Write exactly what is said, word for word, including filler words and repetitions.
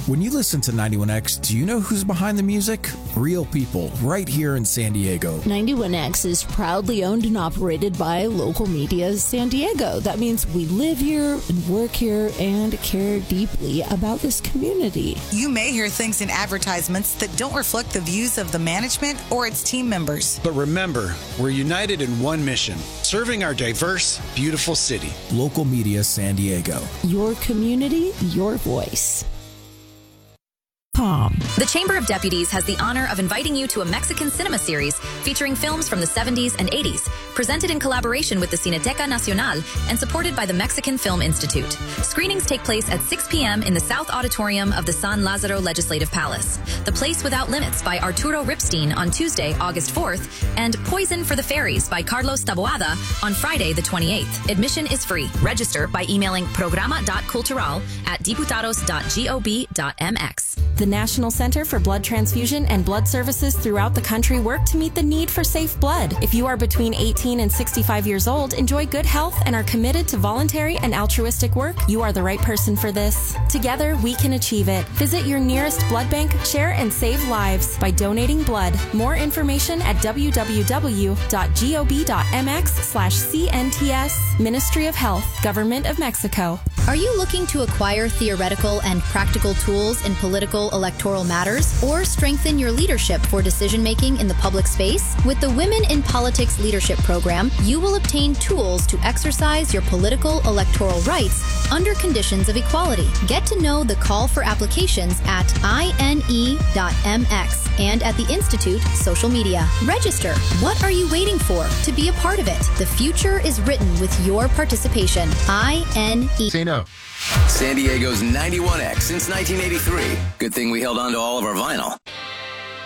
When you listen to ninety-one X, do you know who's behind the music? Real people, right here in San Diego. ninety-one X is proudly owned and operated by Local Media San Diego. That means we live here and work here and care deeply about this community. You may hear things in advertisements that don't reflect the views of the management or its team members. But remember, we're united in one mission, serving our diverse, beautiful city. Local Media San Diego. Your community, your voice. The Chamber of Deputies has the honor of inviting you to a Mexican cinema series featuring films from the seventies and eighties, presented in collaboration with the Cineteca Nacional and supported by the Mexican Film Institute. Screenings take place at six p.m. in the South Auditorium of the San Lázaro Legislative Palace. The Place Without Limits by Arturo Ripstein on Tuesday, August fourth, and Poison for the Fairies by Carlos Taboada on Friday, the twenty-eighth. Admission is free. Register by emailing programa.cultural at diputados dot gob dot m x. The National Center for Blood Transfusion and Blood Services throughout the country work to meet the need for safe blood. If you are between eighteen and sixty-five years old, enjoy good health, and are committed to voluntary and altruistic work, you are the right person for this. Together, we can achieve it. Visit your nearest blood bank, share, and save lives by donating blood. More information at w w w dot gob dot m x slash c n t s. Ministry of Health, Government of Mexico. Are you looking to acquire theoretical and practical tools in political electoral matters, or strengthen your leadership for decision-making in the public space? With the Women in Politics Leadership Program, you will obtain tools to exercise your political electoral rights under conditions of equality. Get to know the call for applications at I N E dot m x and at the Institute social media. Register. What are you waiting for to be a part of it? The future is written with your participation. I N E. Say no. San Diego's ninety-one X since nineteen eighty-three. Good thing we held on to all of our vinyl.